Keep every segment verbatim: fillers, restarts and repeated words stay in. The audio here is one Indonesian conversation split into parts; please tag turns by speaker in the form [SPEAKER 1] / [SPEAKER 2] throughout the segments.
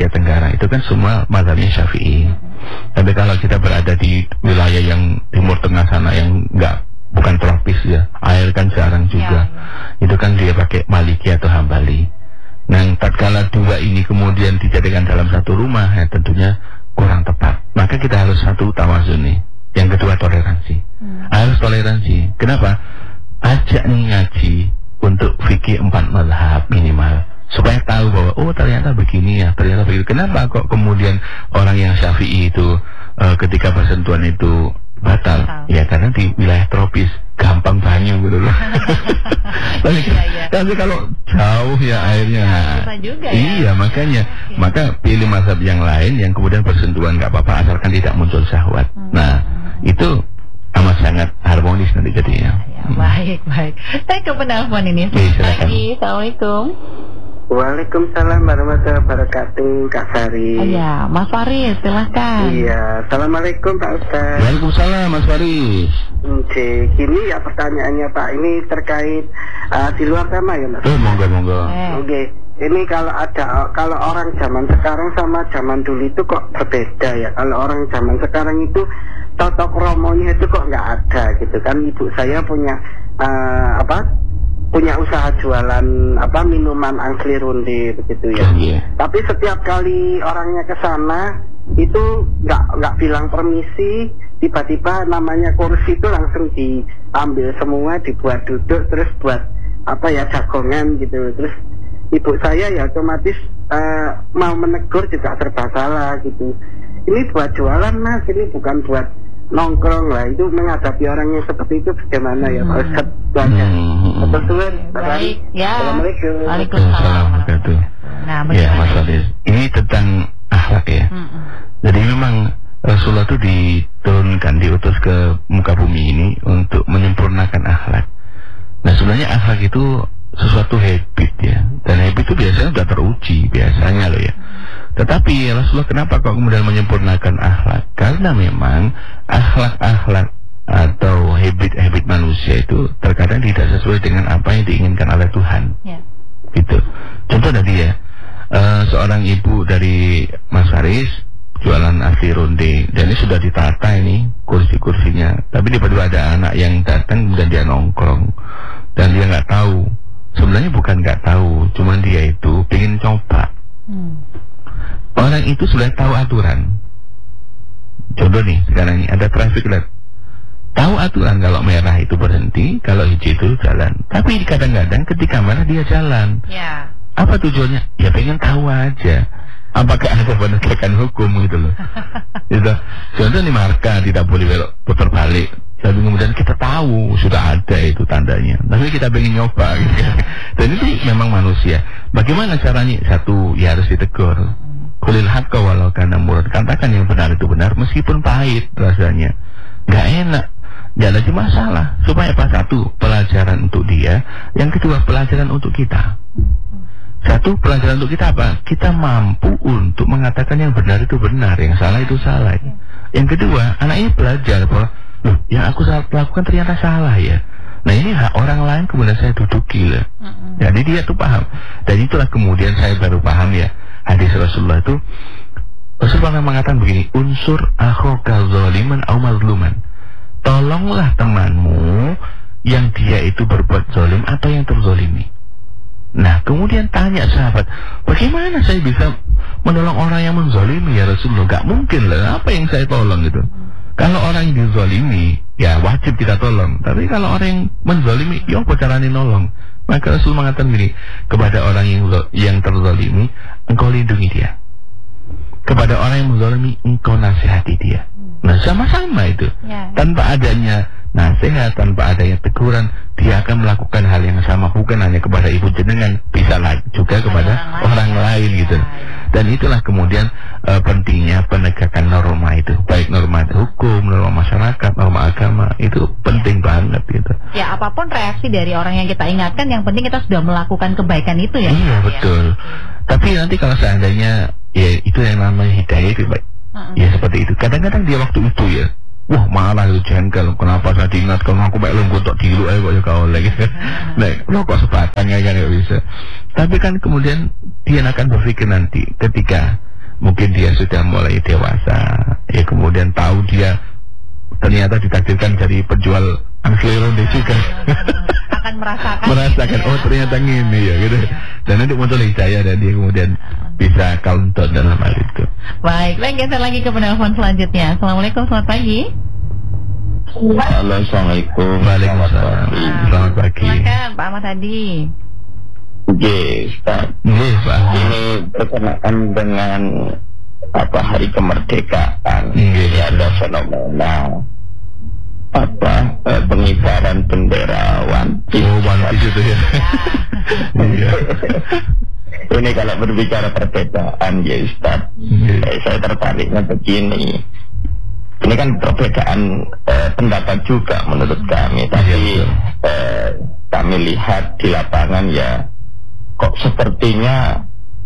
[SPEAKER 1] Asia Tenggara itu kan semua mazhabnya Syafi'i. Tapi kalau kita berada di wilayah yang Timur Tengah sana yang enggak, bukan tropis ya, air kan jarang juga, ya, ya. Itu kan dia pakai Maliki atau Hambali. Nah, tatkala dua ini kemudian dijadikan dalam satu rumah, ya tentunya kurang tepat. Maka kita harus satu tawazun nih. Yang kedua toleransi. Hmm. Harus toleransi. Kenapa? Ajak nih ngaji untuk fikih empat mazhab minimal, supaya tahu bahwa oh ternyata begini ya, ternyata begitu. Kenapa kok kemudian orang yang Syafi'i itu uh, ketika bersentuhan itu batal? Batal. Ya karena di wilayah tropis gampang banyu gitu loh. tapi, iya, iya. tapi kalau jauh ya airnya, ya, juga, ya. Iya makanya, ya. Maka pilih mazhab yang lain yang kemudian bersentuhan nggak apa-apa asalkan tidak muncul syahwat. Hmm. Nah itu amat sangat harmonis nanti jadinya.
[SPEAKER 2] Ya, hmm. Baik baik. Saya ke penelpon ini. Selamat pagi, assalamualaikum.
[SPEAKER 3] Waalaikumsalam warahmatullahi wabarakatuh, Kak Sari.
[SPEAKER 2] Oh ya, Mas Faris, silahkan.
[SPEAKER 3] Iya, assalamualaikum Pak Ustaz.
[SPEAKER 1] Waalaikumsalam Mas Faris.
[SPEAKER 3] Oke, gini ya pertanyaannya Pak, ini terkait uh, di luar tema ya Mas.
[SPEAKER 1] Oh, monggo monggo.
[SPEAKER 3] Eh. Oke, ini kalau ada kalau orang zaman sekarang sama zaman dulu itu kok berbeda ya. Kalau orang zaman sekarang itu totok romonya itu kok nggak ada gitu kan. Ibu saya punya uh, apa? punya usaha jualan apa minuman angkli ronde begitu ya. Yeah. Tapi setiap kali orangnya ke sana itu nggak nggak bilang permisi, tiba-tiba namanya kursi itu langsung diambil semua, dibuat duduk, terus buat apa ya jagongan gitu. Terus ibu saya ya otomatis uh, mau menegur juga serba salah gitu. Ini buat jualan Mas, ini bukan buat nongkrong lah. Itu menghadapi orang yang seperti itu bagaimana ya Pak Ustaz?
[SPEAKER 1] Hmm.
[SPEAKER 3] Betul,
[SPEAKER 2] baik ya.
[SPEAKER 3] Assalamualaikum.
[SPEAKER 2] Waalaikumsalam.
[SPEAKER 1] Nah, ya Mas Faris, ini tentang akhlak ya. Hmm. Jadi memang Rasulullah itu diturunkan, diutus ke muka bumi ini untuk menyempurnakan akhlak. Nah sebenarnya akhlak itu sesuatu habit ya, dan habit itu biasanya sudah teruji biasanya loh ya. Tetapi Rasulullah kenapa kok kemudian menyempurnakan akhlak? Karena memang akhlak-akhlak atau habit-habit manusia itu terkadang tidak sesuai dengan apa yang diinginkan oleh Tuhan. Ya. Gitu. Contoh tadi ya, uh, seorang ibu dari Mas Faris jualan asli ronde, dan ini sudah ditata ini kursi-kursinya. Tapi tiba-tiba ada anak yang datang dan dia nongkrong, dan dia nggak tahu. Sebenarnya bukan nggak tahu, cuman dia itu pengen coba. Hmm. Orang itu sudah tahu aturan. Contoh nih, sekarang ini ada traffic light. Tahu aturan kalau merah itu berhenti, kalau hijau itu jalan. Tapi kadang-kadang ketika merah dia jalan. Ya. Apa tujuannya? Ya pengen tahu aja. Apakah ada penegakan hukum gitu loh. Gitu. Contoh nih marka tidak boleh belok putar balik. Tapi kemudian kita tahu sudah ada itu tandanya, tapi kita pengen nyoba gitu. Dan itu memang manusia. Bagaimana caranya? Satu, ya harus ditegur. Qulil haqqa walau kana murran. Katakan yang benar itu benar meskipun pahit rasanya. Enggak enak. Jangan ada masalah. Supaya apa? Satu, pelajaran untuk dia. Yang kedua, pelajaran untuk kita. Satu, pelajaran untuk kita apa? Kita mampu untuk mengatakan yang benar itu benar, yang salah itu salah. Yang kedua, anak ini belajar bahwa loh, yang aku lakukan ternyata salah ya. Nah ini hak orang lain kemudian saya duduki lah. Mm-hmm. Jadi dia tuh paham. Dan itulah kemudian saya baru paham ya, hadis Rasulullah itu, Rasulullah mengatakan begini, unsur akhaka zaliman au mazluman. Tolonglah temanmu yang dia itu berbuat zalim atau yang terzalimi. Nah kemudian tanya sahabat, bagaimana saya bisa menolong orang yang menzalimi ya Rasulullah? Gak mungkin lah, apa yang saya tolong gitu. Kalau orang yang dizalimi, ya wajib kita tolong. Tapi kalau orang yang menzalimi, ya apa caranya nolong? Maka Rasul mengatakan begini, kepada orang yang yang terzalimi, engkau lindungi dia. Kepada orang yang menzalimi, engkau nasihati dia. Nah sama-sama itu. Ya. Tanpa adanya nasihat, tanpa adanya teguran, dia akan melakukan hal yang sama. Bukan hanya kepada ibu jenengan, bisa juga kepada orang, orang lain, lain gitu. Ya, ya. Dan itulah kemudian uh, pentingnya penegakan norma itu, baik norma hukum, norma masyarakat, norma agama, itu penting ya. banget gitu.
[SPEAKER 2] Ya apapun reaksi dari orang yang kita ingatkan, yang penting kita sudah melakukan kebaikan itu ya.
[SPEAKER 1] Iya betul. Ya. Tapi nanti kalau seandainya ya itu yang namanya hidayah itu baik. Uh-uh. Ya seperti itu. Kadang-kadang dia waktu itu ya, wah marah itu jengkel. Kenapa saya diingatkan aku mek lu gontok dilu ae kok ya kau lagi. Nah, lo kok sebatan ya kan bisa. Tapi kan kemudian dia akan berpikir nanti ketika mungkin dia sudah mulai dewasa, ya kemudian tahu dia ternyata ditakdirkan dari penjual angklung ronde juga.
[SPEAKER 2] Akan merasakan
[SPEAKER 1] merasakan
[SPEAKER 2] gitu ya.
[SPEAKER 1] Oh ternyata gini ya gitu. Dan nanti muncul hidayah dan dia kemudian bisa counter dalam hal itu.
[SPEAKER 2] Baik, baik, kita lagi ke penelpon selanjutnya. Assalamualaikum, selamat pagi.
[SPEAKER 4] Halo, Assalamualaikum.
[SPEAKER 1] Waalaikumsalam. Selamat pagi.
[SPEAKER 2] Silakan Pak Ahmad Hadi.
[SPEAKER 4] Yes, Pak.
[SPEAKER 1] Yes, Pak.
[SPEAKER 4] Ini berkenaan dengan apa hari kemerdekaan.
[SPEAKER 1] Yes.
[SPEAKER 4] Ini ada fenomena apa eh, pengibaran bendera One Piece.
[SPEAKER 1] Oh, One Piece itu ya. Iya.
[SPEAKER 4] Ini kalau berbicara perbedaan ya Ustaz,
[SPEAKER 1] Yes.
[SPEAKER 4] eh, saya tertariknya begini. Ini kan perbedaan eh, pendapat juga menurut kami, tapi
[SPEAKER 1] Iya,
[SPEAKER 4] eh, kami lihat di lapangan ya kok sepertinya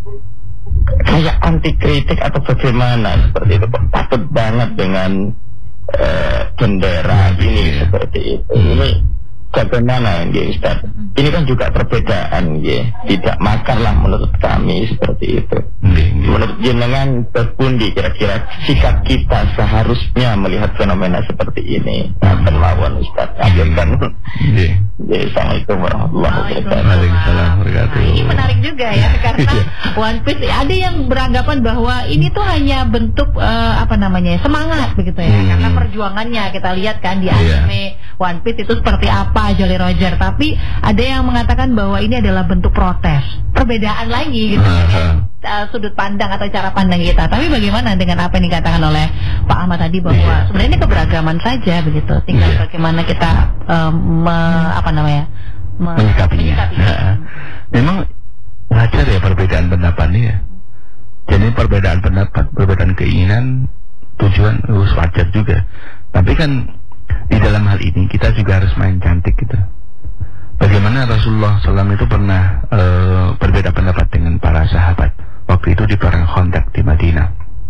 [SPEAKER 4] kayak anti kritik atau bagaimana seperti itu, kok takut banget dengan uh, bendera ini
[SPEAKER 1] ya.
[SPEAKER 4] Seperti itu. Ini bagaimana ya Ustaz? Ini kan juga perbedaan ya, tidak makar lah menurut kami seperti itu.
[SPEAKER 1] Iya, iya.
[SPEAKER 4] Menurut jenengan berpundi kira-kira sikap kita seharusnya melihat fenomena seperti ini? Akan lawan Ustaz. Ajarkan.
[SPEAKER 1] Iya.
[SPEAKER 4] Ya, Assalamualaikum warahmatullahi wabarakatuh.
[SPEAKER 1] Waalaikumsalam wabarakatuh.
[SPEAKER 2] Nah, ini menarik juga ya karena One Piece ada yang beranggapan bahwa ini tuh hanya bentuk uh, apa namanya semangat begitu ya,
[SPEAKER 1] Hmm.
[SPEAKER 2] karena perjuangannya kita lihat kan di
[SPEAKER 1] Iya.
[SPEAKER 2] anime One Piece itu seperti apa Jolly Roger, tapi ada yang mengatakan bahwa ini adalah bentuk protes, perbedaan lagi gitu kan ya, uh, sudut pandang atau cara pandang kita. Tapi bagaimana dengan apa yang dikatakan oleh Pak Ahmad tadi bahwa
[SPEAKER 1] Iya.
[SPEAKER 2] sebenarnya ini keberagaman saja begitu, tinggal
[SPEAKER 1] Iya.
[SPEAKER 2] bagaimana kita um, me, apa namanya me-
[SPEAKER 1] Menyikapinya.
[SPEAKER 2] menyikapinya.
[SPEAKER 1] Nah, memang wajar ya perbedaan pendapatnya ya. Jadi perbedaan pendapat, perbedaan keinginan, tujuan harus wajar juga. Tapi kan di dalam hal ini kita juga harus main cantik gitu. Bagaimana Rasulullah shallallahu alaihi wasallam itu pernah uh, berbeda pendapat dengan para sahabat waktu itu di perang Khandaq di Madinah.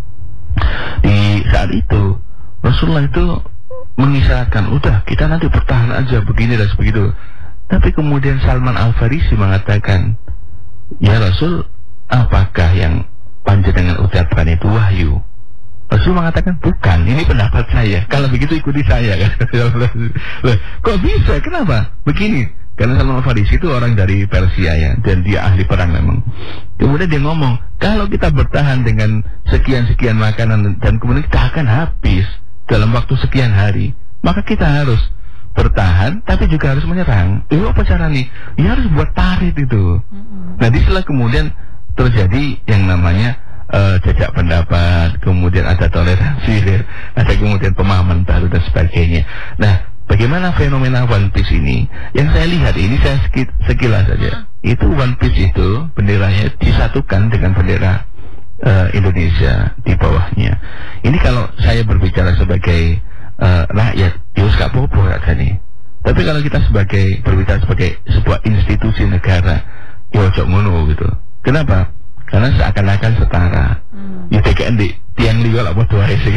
[SPEAKER 1] Di saat itu Rasulullah itu mengisyaratkan, udah kita nanti bertahan aja begini dan sebegitu. Tapi kemudian Salman Al-Farisi mengatakan, ya Rasul, apakah yang panjenengan ucapkan itu wahyu? Rasul mengatakan bukan, ini pendapat saya. Kalau begitu ikuti saya. Loh, kok bisa? Kenapa? Begini, karena Salman Al-Farisi itu orang dari Persia ya, dan dia ahli perang memang. Kemudian dia ngomong, kalau kita bertahan dengan sekian-sekian makanan dan kemudian kita akan habis dalam waktu sekian hari, maka kita harus bertahan, tapi juga harus menyerang. Itu apa cara nih? Ya harus buat parit itu. Nah, disitulah kemudian terjadi yang namanya uh, jejak pendapat, kemudian ada toleransi, ada kemudian pemahaman baru dan sebagainya. Nah, bagaimana fenomena One Piece ini? Yang saya lihat ini saya sekit, sekilas saja. Itu One Piece itu benderanya disatukan dengan bendera uh, Indonesia di bawahnya. Ini kalau saya berbicara sebagai uh, rakyat, yus gak popo nih. Tapi kalau kita sebagai berbicara sebagai sebuah institusi negara, ya ojo ngono gitu. Kenapa? Karena seakan-akan setara. Hmm. Ya T K N di tiang liga lah buat dua sih.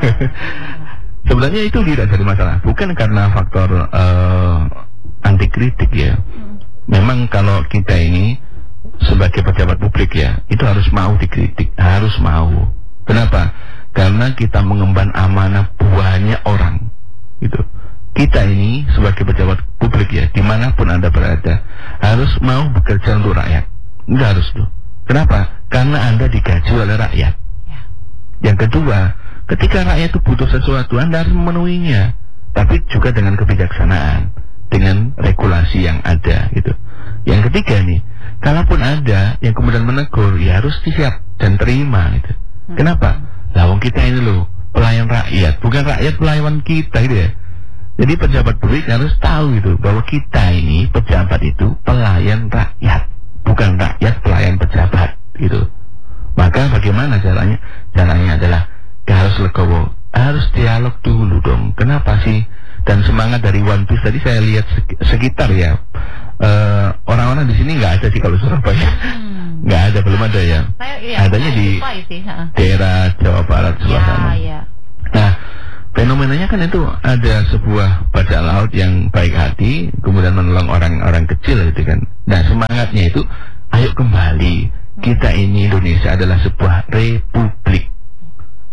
[SPEAKER 1] Sebenarnya itu tidak jadi masalah. Bukan karena faktor uh, anti kritik ya. Hmm. Memang kalau kita ini sebagai pejabat publik ya, itu harus mau dikritik, harus mau. Kenapa? Karena kita mengemban amanah banyak orang. Gitu. Kita ini sebagai pejabat publik ya, dimanapun Anda berada, harus mau bekerja untuk rakyat. Enggak harus tuh. Kenapa? Karena Anda digaji oleh rakyat. Yang kedua, ketika rakyat itu butuh sesuatu, Anda harus memenuhinya, tapi juga dengan kebijaksanaan, dengan regulasi yang ada gitu. Yang ketiga nih, kalaupun ada yang kemudian menegur, ya harus siap dan terima gitu. Kenapa? Lawang kita ini loh pelayan rakyat, bukan rakyat pelayan kita gitu ya. Jadi pejabat publik harus tahu gitu bahwa kita ini pejabat itu pelayan rakyat, bukan rakyat pelayan pejabat gitu. Maka bagaimana caranya? Caranya adalah harus legowo, harus dialog dulu dong. Kenapa sih? Dan semangat dari One Piece tadi saya lihat sekitar ya, uh, orang-orang di sini nggak ada sih kalau Surabaya, nggak hmm. ada, belum ada ya. Saya, iya, adanya di sih, daerah Jawa Barat sebelah ya, sana. Ya. Nah, fenomenanya kan itu ada sebuah bajak laut yang baik hati, kemudian menolong orang-orang kecil gitu kan. Nah, semangatnya itu, ayo kembali. Kita ini Indonesia adalah sebuah republik.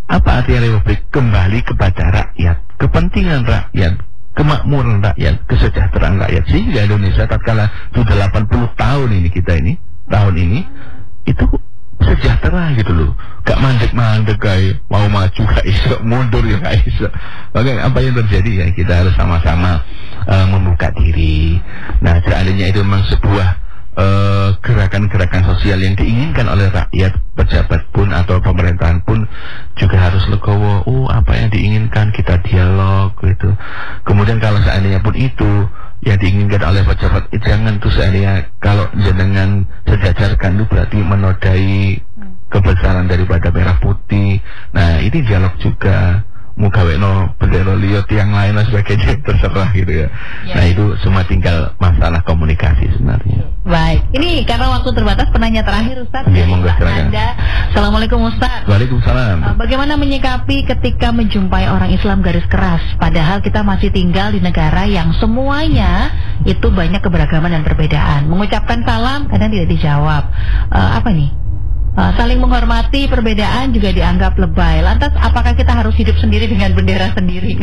[SPEAKER 1] Apa artinya republik? Kembali kepada rakyat, kepentingan rakyat, kemakmuran rakyat, kesejahteraan rakyat. Sehingga Indonesia tatkala sudah delapan puluh tahun ini kita ini, tahun ini, itu sejahtera gitu loh. Gak mandek-mandek kayak mau maju gak iso, mundur ya gak iso. Maka apa yang terjadi ya kita harus sama-sama uh, membuka diri. Nah seandainya itu memang sebuah Uh, gerakan-gerakan sosial yang diinginkan oleh rakyat, pejabat pun atau pemerintahan pun juga harus legowo. Oh apa yang diinginkan, kita dialog gitu. Kemudian kalau seandainya pun itu yang diinginkan oleh pejabat, eh, jangan tuh seandainya kalau jenengan sejajarkan itu berarti menodai kebesaran daripada merah putih. Nah ini dialog juga. Mugaweno bendera liot yang lain dan sebagainya, terserah gitu ya. ya. Nah itu semua tinggal masalah komunikasi sebenarnya.
[SPEAKER 2] Baik, ini karena waktu terbatas, penanya terakhir Ustaz.
[SPEAKER 1] Ya, monggo silakan.
[SPEAKER 2] Assalamualaikum Ustaz.
[SPEAKER 1] Waalaikumsalam.
[SPEAKER 2] Uh, bagaimana menyikapi ketika menjumpai orang Islam garis keras, padahal kita masih tinggal di negara yang semuanya itu banyak keberagaman dan perbedaan. Mengucapkan salam kadang tidak dijawab. Uh, apa nih? Uh, saling menghormati perbedaan juga dianggap lebay. Lantas apakah kita harus hidup sendiri dengan bendera sendiri?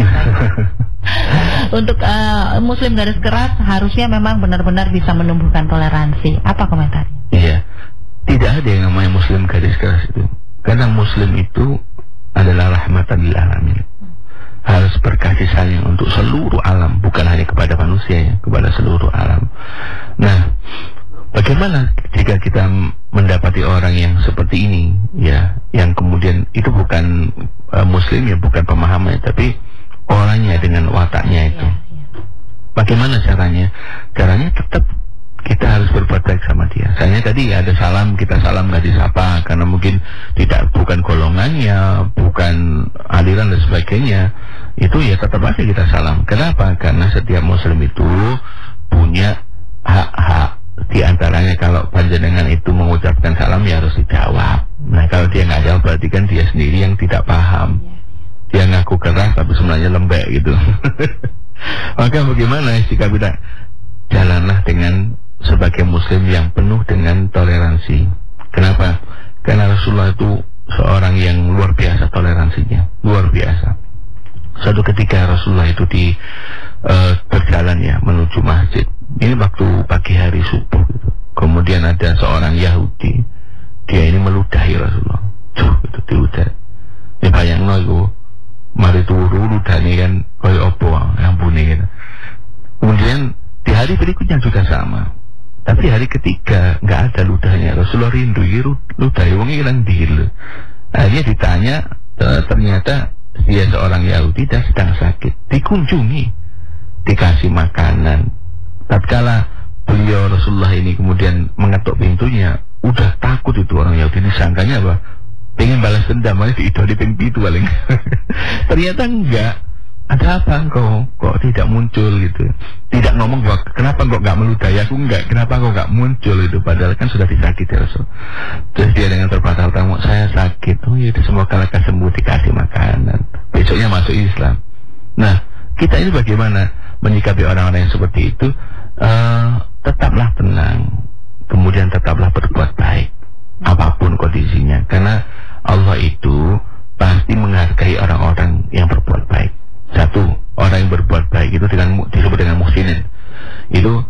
[SPEAKER 2] Untuk uh, Muslim garis keras harusnya memang benar-benar bisa menumbuhkan toleransi. Apa komentarnya?
[SPEAKER 1] Iya, tidak ada yang namanya Muslim garis keras itu. Karena Muslim itu adalah rahmatan lil alamin. Harus berkasih sayang untuk seluruh alam, bukan hanya kepada manusia ya, kepada seluruh alam. Nah, bagaimana jika kita mendapati orang yang seperti ini, ya, yang kemudian itu bukan uh, Muslim ya, bukan pemahamannya, tapi orangnya dengan wataknya itu. Bagaimana caranya? Caranya tetap kita harus berbuat baik sama dia. Saya tadi ada salam, kita salam nggak disapa karena mungkin tidak bukan golongannya, bukan aliran dan sebagainya. Itu ya tetap aja kita salam. Kenapa? Karena setiap Muslim itu punya hak-hak. Di antaranya kalau panjenengan itu mengucapkan salam ya harus dijawab. Nah kalau dia nggak jawab berarti kan dia sendiri yang tidak paham. Dia ngaku keras tapi sebenarnya lembek gitu. Maka bagaimana jika kita jalanlah dengan sebagai Muslim yang penuh dengan toleransi. Kenapa? Karena Rasulullah itu seorang yang luar biasa toleransinya, luar biasa. Suatu ketika Rasulullah itu di uh, berjalan ya menuju masjid. Ini waktu pagi hari subuh gitu. Kemudian ada seorang Yahudi, dia ini meludahi Rasulullah. Cuh, itu diludah. Ini bayangno itu, mari turu ludahnya kan kaya apa yang bunyi gitu. Kemudian di hari berikutnya juga sama. Tapi hari ketiga nggak ada ludahnya. Rasulullah rindu, ludahi wong iki nang ndi lho. Akhirnya ditanya, ternyata dia seorang Yahudi dan sedang sakit. Dikunjungi, dikasih makanan. Tatkala beliau Rasulullah ini kemudian mengetuk pintunya, udah takut itu orang Yahudi ini, sangkanya apa? Pengen balas dendam, malah diidoli ping pitu paling. Ternyata enggak. Ada apa engkau kok tidak muncul gitu? Tidak ngomong bahwa kenapa kok enggak meludahi aku, enggak, kenapa kok enggak muncul itu, padahal kan sudah disakiti Rasul. Terus dia dengan terbatal tamu, saya sakit. Oh iya, semoga lekas sembuh, dikasih makanan. Besoknya masuk Islam. Nah, kita ini bagaimana menyikapi orang-orang yang seperti itu? Uh, tetaplah tenang, kemudian tetaplah berbuat baik apapun kondisinya, karena Allah itu pasti menghargai orang-orang yang berbuat baik. Satu, orang yang berbuat baik itu dengan disebut dengan muhsinin. Itu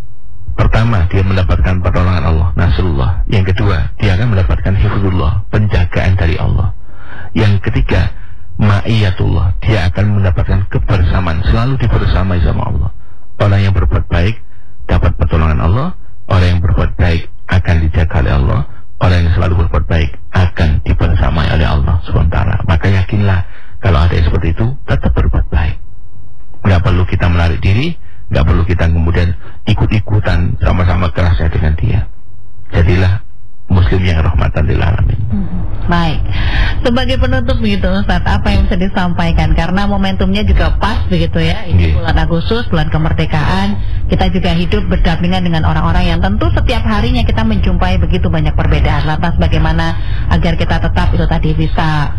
[SPEAKER 1] pertama, dia mendapatkan pertolongan Allah, nasrullah. Yang kedua, dia akan mendapatkan hifdzullah, penjagaan dari Allah. Yang ketiga, ma'iyatullah, dia akan mendapatkan kebersamaan, selalu dibersamai sama Allah. Orang yang berbuat baik dapat pertolongan Allah, orang yang berbuat baik akan dijaga oleh Allah, orang yang selalu berbuat baik akan dibersamai oleh Allah subhanahu wa taala. Maka yakinlah kalau ada yang seperti itu, tetap berbuat baik. Gak perlu kita menarik diri, gak perlu kita kemudian ikut-ikutan sama-sama kerasnya dengan dia. Jadilah Muslim yang rahmatan lil alamin. Hmm,
[SPEAKER 2] baik. Sebagai penutup begitu Ustaz, apa yang bisa disampaikan? Karena momentumnya juga pas begitu ya. Ini yeah. bulan Agustus, bulan kemerdekaan. Kita juga hidup berdampingan dengan orang-orang yang tentu setiap harinya kita menjumpai begitu banyak perbedaan. Lantas bagaimana agar kita tetap itu tadi bisa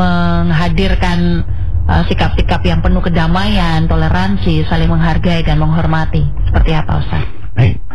[SPEAKER 2] menghadirkan uh, sikap-sikap yang penuh kedamaian, toleransi, saling menghargai dan menghormati. Seperti apa Ustaz?
[SPEAKER 1] Baik.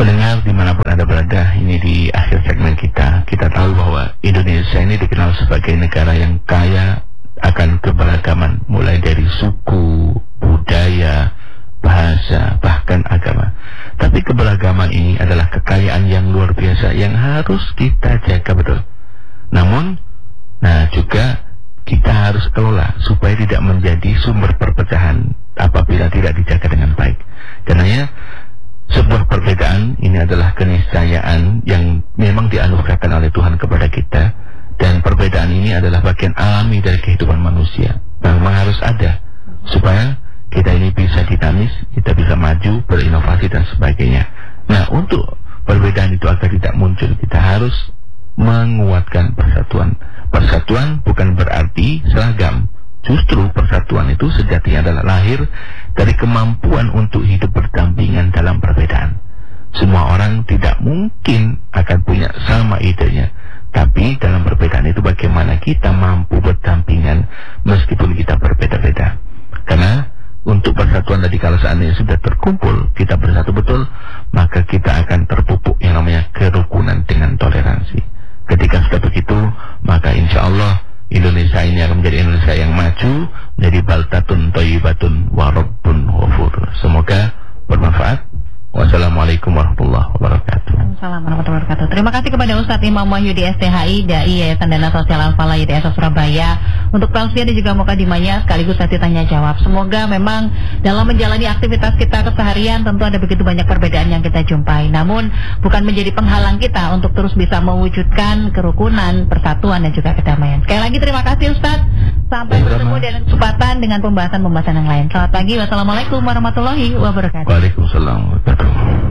[SPEAKER 1] pendengar dimanapun Anda berada, ini di akhir segmen kita, kita tahu bahwa Indonesia ini dikenal sebagai negara yang kaya akan keberagaman, mulai dari suku, budaya, bahasa, bahkan agama. Tapi keberagaman ini adalah kekayaan yang luar biasa yang harus kita jaga betul. Namun, nah juga kita harus kelola supaya tidak menjadi sumber perpecahan apabila tidak dijaga dengan baik. Karena ya, sebuah perbedaan ini adalah keniscayaan yang memang dianugerahkan oleh Tuhan kepada kita, dan perbedaan ini adalah bagian alami dari kehidupan manusia. Memang harus ada supaya kita ini bisa dinamis, kita bisa maju, berinovasi dan sebagainya. Nah, untuk perbedaan itu agar tidak muncul, kita harus menguatkan persatuan. Persatuan bukan berarti seragam. Justru persatuan itu sejatinya adalah lahir dari kemampuan untuk hidup berdampingan dalam perbedaan. Semua orang tidak mungkin akan punya sama idenya, tapi dalam perbedaan itu bagaimana kita mampu berdampingan meskipun kita berbeda-beda. Karena untuk persatuan tadi, kalau seandainya sudah terkumpul, kita bersatu betul, maka kita akan terpupuk yang namanya kerukunan dengan toleransi. Ketika sudah begitu, maka insya Allah Indonesia ini akan menjadi Indonesia yang maju, menjadi baldatun thayyibatun wa rabbun ghafur. Semoga bermanfaat. Wassalamualaikum warahmatullahi wabarakatuh.
[SPEAKER 2] Assalamualaikum warahmatullahi wabarakatuh. Terima kasih kepada Ustadz Imam Wahyudi S T H I, Dai Yayasan Dana Sosial Al-Falah Y T S Surabaya, untuk tausiah dan juga mukadimahnya sekaligus sesi tanya jawab. Semoga memang dalam menjalani aktivitas kita keseharian tentu ada begitu banyak perbedaan yang kita jumpai, namun bukan menjadi penghalang kita untuk terus bisa mewujudkan kerukunan, persatuan dan juga kedamaian. Sekali lagi terima kasih Ustadz. Sampai bertemu dan kesempatan dengan pembahasan-pembahasan yang lain. Selamat pagi. Wassalamualaikum warahmatullahi wabarakatuh.
[SPEAKER 1] Waalaikumsalam warahmatullahi wabarakatuh.